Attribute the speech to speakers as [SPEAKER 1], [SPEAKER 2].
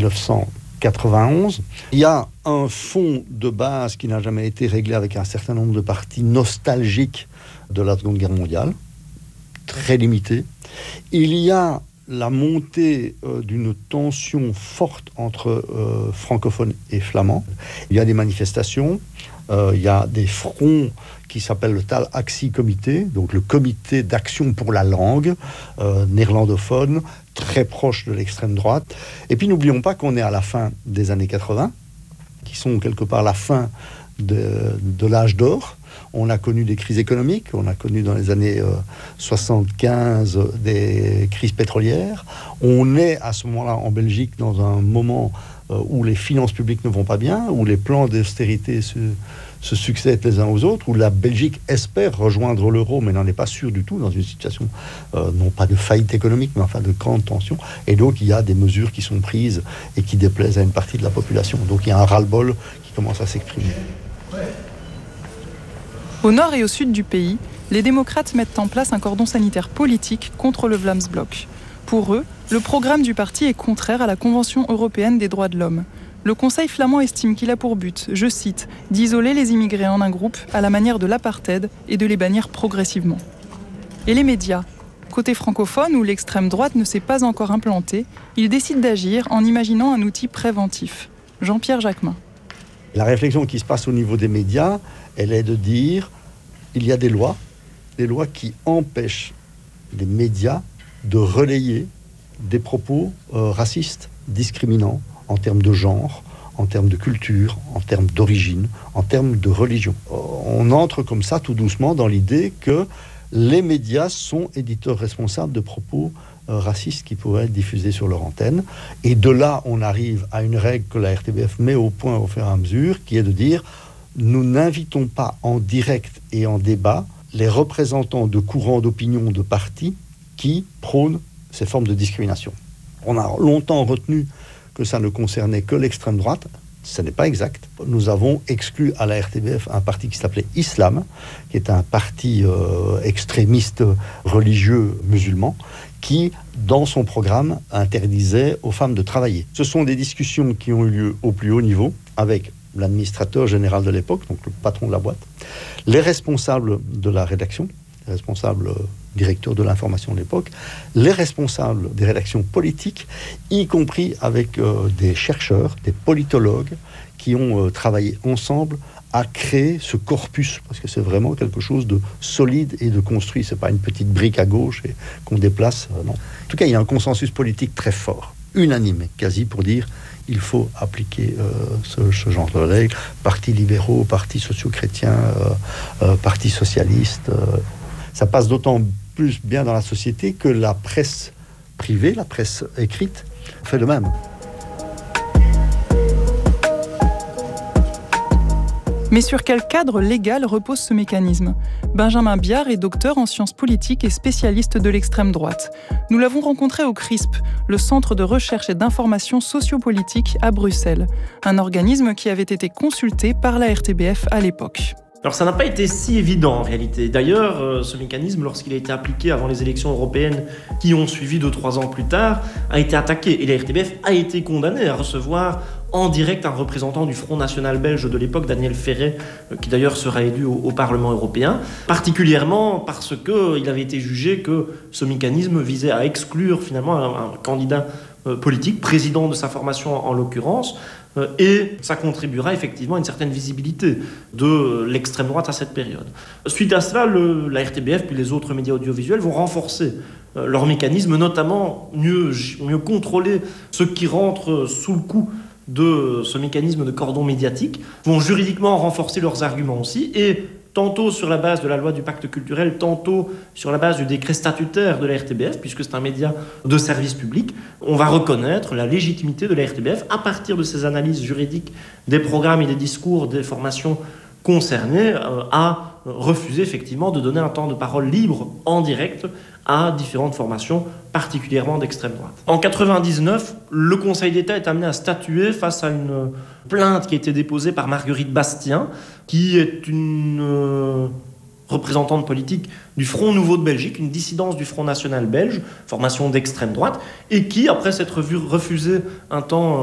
[SPEAKER 1] 1991. Il y a un fonds de base qui n'a jamais été réglé avec un certain nombre de partis nostalgiques de la Seconde Guerre mondiale, très limité. Il y a la montée d'une tension forte entre francophones et flamands. Il y a des manifestations, il y a des fronts qui s'appellent le Taal Actie Comité, donc le comité d'action pour la langue néerlandophone, très proche de l'extrême droite. Et puis n'oublions pas qu'on est à la fin des années 80, qui sont quelque part la fin de l'âge d'or. On a connu des crises économiques, on a connu dans les années 75 des crises pétrolières. On est à ce moment-là en Belgique dans un moment où les finances publiques ne vont pas bien, où les plans d'austérité se succèdent les uns aux autres, où la Belgique espère rejoindre l'euro, mais n'en est pas sûre du tout, dans une situation non pas de faillite économique, mais enfin de grande tension. Et donc il y a des mesures qui sont prises et qui déplaisent à une partie de la population. Donc il y a un ras-le-bol qui commence à s'exprimer.
[SPEAKER 2] Au nord et au sud du pays, les démocrates mettent en place un cordon sanitaire politique contre le Vlaams-Blok. Pour eux, le programme du parti est contraire à la Convention européenne des droits de l'homme. Le Conseil flamand estime qu'il a pour but, je cite, « d'isoler les immigrés en un groupe à la manière de l'apartheid et de les bannir progressivement ». Et les médias ? Côté francophone, où l'extrême droite ne s'est pas encore implantée, ils décident d'agir en imaginant un outil préventif. Jean-Pierre Jacquemin.
[SPEAKER 1] La réflexion qui se passe au niveau des médias, elle est de dire il y a des lois qui empêchent les médias de relayer des propos racistes, discriminants, en termes de genre, en termes de culture, en termes d'origine, en termes de religion. On entre comme ça tout doucement dans l'idée que les médias sont éditeurs responsables de propos racistes qui pourraient être diffusés sur leur antenne. Et de là, on arrive à une règle que la RTBF met au point au fur et à mesure, qui est de dire nous n'invitons pas en direct et en débat les représentants de courants d'opinion de partis qui prônent ces formes de discrimination. On a longtemps retenu que ça ne concernait que l'extrême droite. Ce n'est pas exact. Nous avons exclu à la RTBF un parti qui s'appelait Islam, qui est un parti extrémiste religieux musulman, qui, dans son programme, interdisait aux femmes de travailler. Ce sont des discussions qui ont eu lieu au plus haut niveau, avec l'administrateur général de l'époque, donc le patron de la boîte, les responsables de la rédaction, les responsables directeurs de l'information de l'époque, les responsables des rédactions politiques, y compris avec des chercheurs, des politologues, qui ont travaillé ensemble à créer ce corpus, parce que c'est vraiment quelque chose de solide et de construit. C'est pas une petite brique à gauche et qu'on déplace, non. En tout cas, il y a un consensus politique très fort, unanime, quasi, pour dire il faut appliquer ce genre de règles. Partis libéraux, partis socio-chrétiens, partis socialistes. Ça passe d'autant plus bien dans la société que la presse privée, la presse écrite, fait de même.
[SPEAKER 2] Mais sur quel cadre légal repose ce mécanisme ? Benjamin Biard est docteur en sciences politiques et spécialiste de l'extrême droite. Nous l'avons rencontré au CRISP, le Centre de recherche et d'information sociopolitique à Bruxelles, un organisme qui avait été consulté par la RTBF à l'époque.
[SPEAKER 3] Alors ça n'a pas été si évident en réalité. D'ailleurs, ce mécanisme, lorsqu'il a été appliqué avant les élections européennes qui ont suivi 2-3 ans plus tard, a été attaqué. Et la RTBF a été condamnée à recevoir en direct un représentant du Front National belge de l'époque, Daniel Ferret, qui d'ailleurs sera élu au Parlement européen, particulièrement parce qu'il avait été jugé que ce mécanisme visait à exclure finalement un candidat politique, président de sa formation en l'occurrence, et ça contribuera effectivement à une certaine visibilité de l'extrême droite à cette période. Suite à cela, la RTBF puis les autres médias audiovisuels vont renforcer leurs mécanismes, notamment mieux contrôler ceux qui rentrent sous le coup de ce mécanisme de cordon médiatique, vont juridiquement renforcer leurs arguments aussi, et tantôt sur la base de la loi du pacte culturel, tantôt sur la base du décret statutaire de la RTBF, puisque c'est un média de service public, on va reconnaître la légitimité de la RTBF à partir de ces analyses juridiques des programmes et des discours des formations concernées à refuser effectivement de donner un temps de parole libre en direct à différentes formations, particulièrement d'extrême droite. En 1999, le Conseil d'État est amené à statuer face à une plainte qui a été déposée par Marguerite Bastien, qui est une représentante politique du Front Nouveau de Belgique, une dissidence du Front National belge, formation d'extrême droite, et qui, après s'être vue refuser un temps